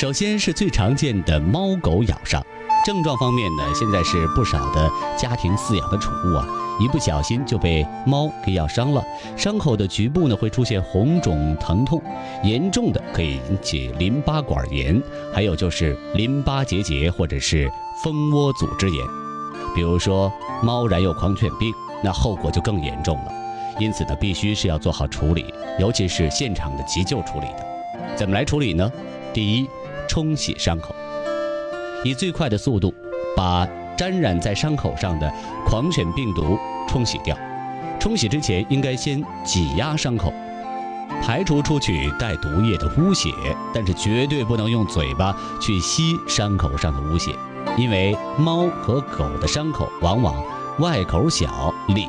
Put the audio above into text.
首先是最常见的猫狗咬伤。症状方面呢，现在是不少的家庭饲养的宠物一不小心就被猫给咬伤了，伤口的局部呢会出现红肿疼痛，严重的可以引起淋巴管炎，还有就是淋巴结节或者是蜂窝组织炎。比如说猫染有狂犬病，那后果就更严重了，因此呢必须是要做好处理，尤其是现场的急救处理的。怎么来处理呢？第一，冲洗伤口，以最快的速度把沾染在伤口上的狂犬病毒冲洗掉。冲洗之前应该先挤压伤口，排除出去带毒液的污血，但是绝对不能用嘴巴去吸伤口上的污血，因为猫和狗的伤口往往外口小里